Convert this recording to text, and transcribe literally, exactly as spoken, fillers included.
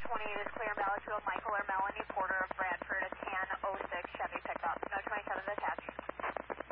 twenty-eight is clear, Battlefield, Michael or Melanie Porter